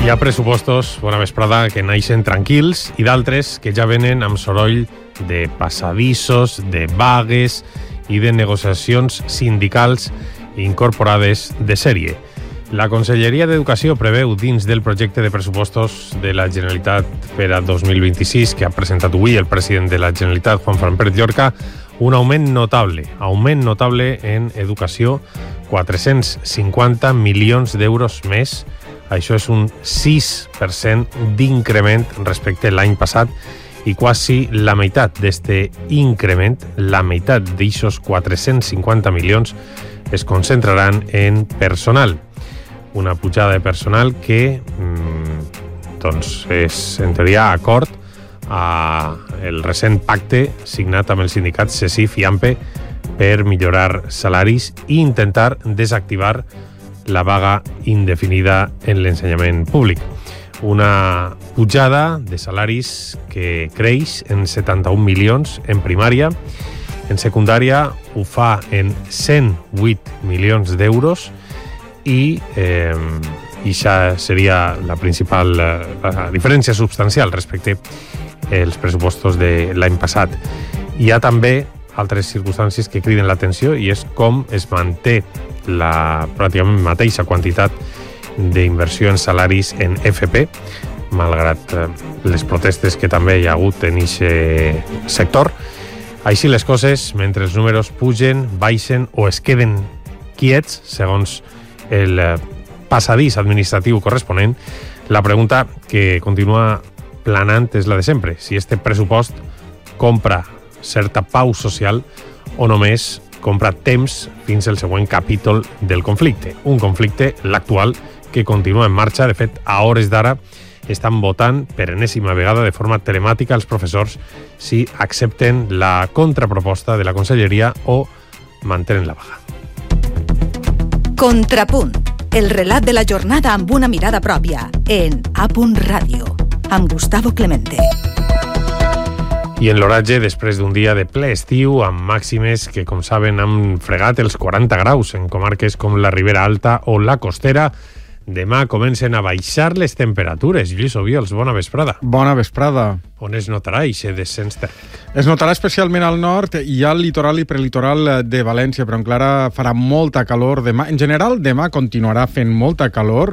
Hi ha pressupostos, bona vesprada, que naixen tranquils i d'altres que ja venen amb soroll de passadissos, de vagues i de negociacions sindicals incorporades de sèrie. La Conselleria d'Educació preveu dins del projecte de pressupostos de la Generalitat per a 2026 que ha presentat avui el president de la Generalitat, Juan Fran Pérez Llorca, un augment notable en educació, 450 milions d'euros més. Això és un 6% d'increment respecte a l'any passat i quasi la meitat d'este increment, la meitat d'aixos 450 milions, es concentraran en personal. Una pujada de personal que és, en teoria, acord al recent pacte signat amb els sindicats CESIF i AMPE per millorar salaris i intentar desactivar la vaga indefinida en l'ensenyament públic. Una pujada de salaris que creix en 71 milions en primària, en secundària ho fa en 108 milions d'euros i això seria la principal la diferència substancial respecte als pressupostos de l'any passat. Hi ha també altres circumstàncies que criden l'atenció i és com es manté la pràcticament mateixa quantitat d'inversió en salaris en FP, malgrat les protestes que també hi ha hagut en aquest sector. Així les coses, mentre els números pugen, baixen o es queden quiets, segons el passadís administratiu corresponent, la pregunta que continua planant és la de sempre. Si este pressupost compra certa pau social o només compra temps fins al següent capítol del conflicte. Un conflicte, l'actual, que continua en marxa. De fet, a hores d'ara estan votant per enèsima vegada de forma telemàtica els professors si accepten la contraproposta de la Conselleria o mantenen la vaga. Contrapunt. El relat de la jornada amb una mirada pròpia en A. Ràdio, amb Gustavo Clemente. I en l'oratge, després d'un dia de ple estiu, amb màximes que, com saben, han fregat els 40 graus en comarques com la Ribera Alta o la Costera, demà comencen a baixar les temperatures. Lluís Obiols, bona vesprada. Bona vesprada. On es notarà aquest descens tèrmic? Es notarà especialment al nord i al litoral i prelitoral de València, però encara farà molta calor demà. En general, demà continuarà fent molta calor,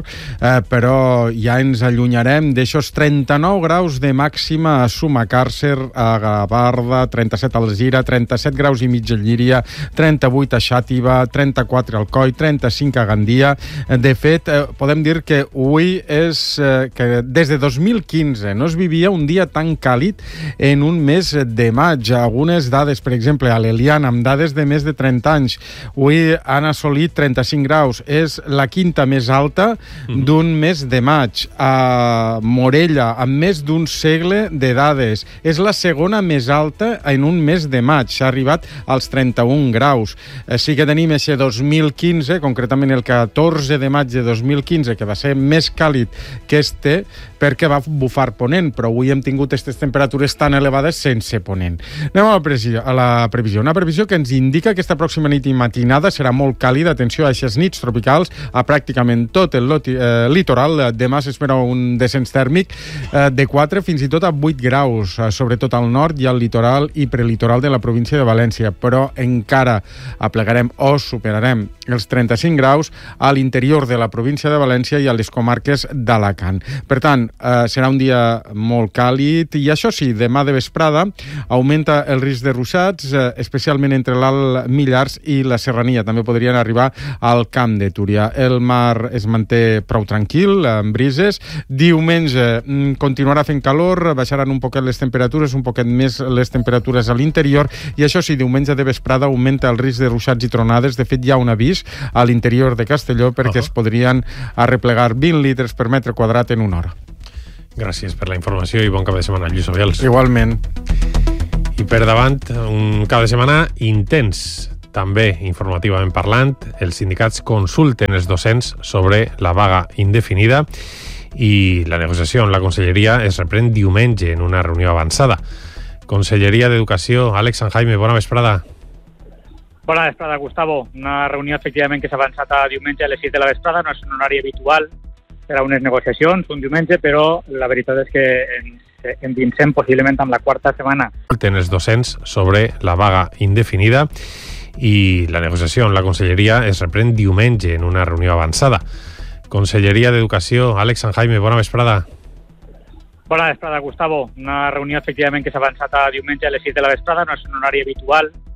però ja ens allunyarem d'aixòs 39 graus de màxima a Sumacàrcer, a Gavarda, 37 a Alzira, 37 graus i mig a Llíria, 38 a Xàtiva, 34 a Alcoi, 35 a Gandia. De fet, podem dir que avui és que des de 2015 no es vivia un dia tan càlid en un mes de maig. Algunes dades, per exemple, a l'Eliana, amb dades de més de 30 anys, avui han assolit 35 graus. És la quinta més alta d'un mes de maig. A Morella, amb més d'un segle de dades. És la segona més alta en un mes de maig. S'ha arribat als 31 graus. Sí que tenim aquest 2015, concretament el 14 de maig de 2015, que va ser més càlid que este, perquè va bufar ponent, però avui hem tingut aquestes temperatures tan elevades sense ponent. Anem a la previsió. Una previsió que ens indica que aquesta pròxima nit i matinada serà molt càlida. Atenció a aquestes nits tropicals a pràcticament tot el litoral. Demà s'espera un descens tèrmic de 4 fins i tot a 8 graus, sobretot al nord i al litoral i prelitoral de la província de València, però encara aplegarem o superarem els 35 graus a l'interior de la província de València i a les comarques d'Alacant. Per tant, serà un dia molt càlid i això sí, demà de vesprada augmenta el risc de ruixats, especialment entre l'Alt Millars i la Serrania. També podrien arribar al Camp de Túria. El mar es manté prou tranquil, amb brises. Diumenge continuarà fent calor, baixaran un poquet les temperatures, un poquet més les temperatures a l'interior, i això sí, diumenge de vesprada augmenta el risc de ruixats i tronades. De fet, hi ha un avís a l'interior de Castelló perquè es podrien arreplegar 20 litres per metre quadrat en una hora. Gràcies per la informació i bon cap de setmana, Lluís Obiols. Igualment. I per davant, un cap de setmana intens, també informativament parlant. Els sindicats consulten els docents sobre la vaga indefinida i la negociació amb la Conselleria es reprèn diumenge en una reunió avançada. Conselleria d'Educació, Àlex Sanjaime, bona vesprada. Bona vesprada, Gustavo. Una reunió, efectivament, que s'ha avançat a diumenge a les 6 de la vesprada. No és un horari habitual per a unes negociacions un diumenge, però la veritat és que ens endinsem possiblement amb la quarta setmana. Tenen els docents sobre la vaga indefinida i la negociació en la Conselleria es reprèn diumenge en una reunió avançada. Conselleria d'Educació, Àlex Sanjaime, bona vesprada. Bona vesprada, Gustavo. Una reunió efectivament que s'ha avançat a diumenge a les 6 de la vesprada, no és un horari habitual